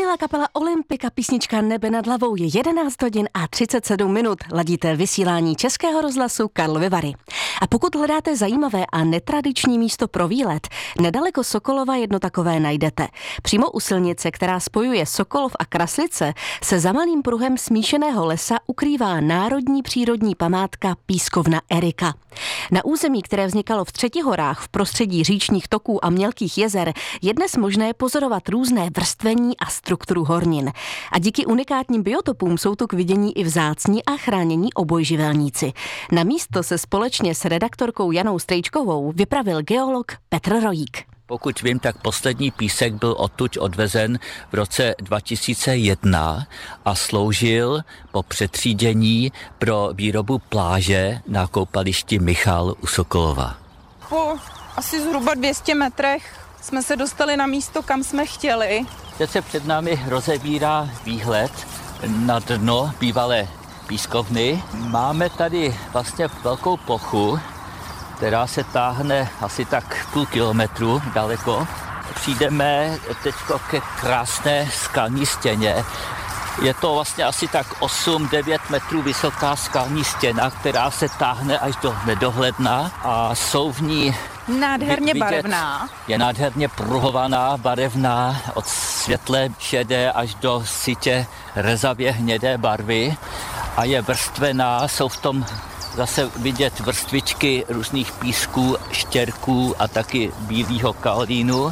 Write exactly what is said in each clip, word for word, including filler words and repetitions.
Zněla kapela Olympika, písnička Nebe nad hlavou. Je jedenáct hodin a třicet sedm minut. Ladíte vysílání Českého rozhlasu Karlovy Vary. A pokud hledáte zajímavé a netradiční místo pro výlet, nedaleko Sokolova jedno takové najdete. Přímo u silnice, která spojuje Sokolov a Kraslice, se za malým pruhem smíšeného lesa ukrývá národní přírodní památka Pískovna Erika. Na území, které vznikalo v Třetihorách v prostředí říčních toků a mělkých jezer, je dnes možné pozorovat různé vrstvení a strukturu hornin. A díky unikátním biotopům jsou tu k vidění i vzácní a chránění obojživelníci. Na místo se společně s redaktorkou Janou Strejčkovou vypravil geolog Petr Rojík. Pokud vím, tak poslední písek byl odtud odvezen v roce dva tisíce jedna a sloužil po přetřídění pro výrobu pláže na koupališti Michal u Sokolova. Po asi zhruba dvě stě metrech jsme se dostali na místo, kam jsme chtěli. Teď se před námi rozebírá výhled na dno bývalé pískovny. Máme tady vlastně velkou plochu, která se táhne asi tak půl kilometru daleko. Přijdeme teď ke krásné skalní stěně. Je to vlastně asi tak osm devět metrů vysoká skalní stěna, která se táhne až do nedohledna a jsou v ní nádherně vidět, barevná. Je nádherně pruhovaná, barevná, od světle šedé až do sytě rezavě hnědé barvy a je vrstvená, jsou v tom zase vidět vrstvičky různých písků, štěrků a taky bílého kaolínu.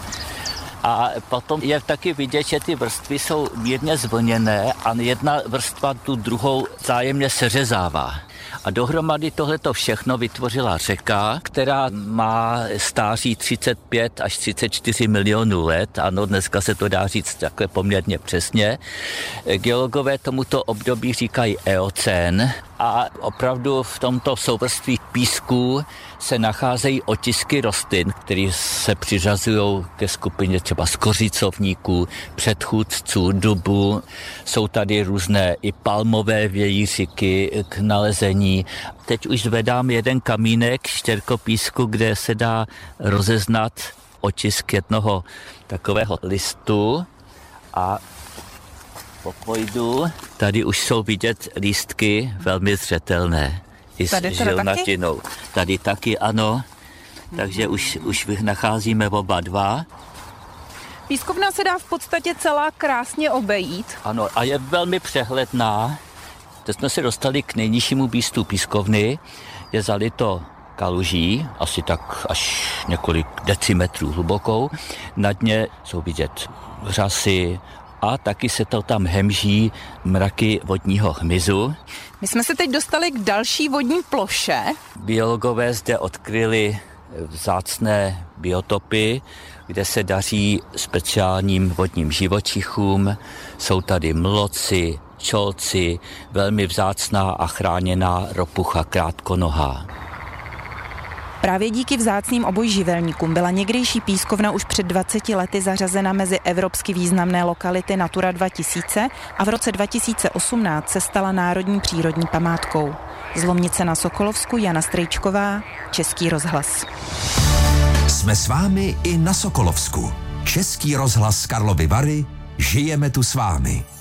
A potom je taky vidět, že ty vrstvy jsou mírně zvlněné a jedna vrstva tu druhou vzájemně seřezává. A dohromady tohleto všechno vytvořila řeka, která má stáří třicet pět až třicet čtyři milionů let. Ano, dneska se to dá říct takhle poměrně přesně. Geologové tomuto období říkají eocén a opravdu v tomto souvrství písků se nacházejí otisky rostlin, které se přiřazují ke skupině třeba skořicovníků, předchůdců, dubu. Jsou tady různé i palmové vějířiky k nalezení. Teď už zvedám jeden kamínek štěrkopísku, kde se dá rozeznat otisk jednoho takového listu a popojdu. Tady už jsou vidět lístky velmi zřetelné. I s žilnatinou. Tady taky, ano. Takže už, už nacházíme oba dva. Pískovna se dá v podstatě celá krásně obejít. Ano, a je velmi přehledná. Teď jsme se dostali k nejnižšímu místu pískovny. Je zalito kaluží, asi tak až několik decimetrů hlubokou. Na dně jsou vidět řasy a taky se to tam hemží mraky vodního hmyzu. My jsme se teď dostali k další vodní ploše. Biologové zde odkryli vzácné biotopy, kde se daří speciálním vodním živočichům. Jsou tady mloci, čolci, velmi vzácná a chráněná ropucha krátkonohá. Právě díky vzácným obojživelníkům byla někdejší pískovna už před dvaceti lety zařazena mezi evropsky významné lokality Natura dva tisíce a v roce dva tisíce osmnáct se stala národní přírodní památkou. Z Lomnice na Sokolovsku Jana Strejčková, Český rozhlas. Jsme s vámi i na Sokolovsku. Český rozhlas Karlovy Vary, žijeme tu s vámi.